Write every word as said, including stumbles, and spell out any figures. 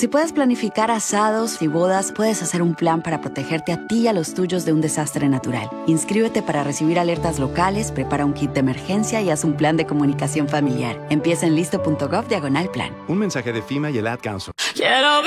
Si puedes planificar asados y bodas, puedes hacer un plan para protegerte a ti y a los tuyos de un desastre natural. Inscríbete para recibir alertas locales, prepara un kit de emergencia y haz un plan de comunicación familiar. Empieza en listo punto gov diagonal plan. Un mensaje de FEMA y el Ad Council. Quiero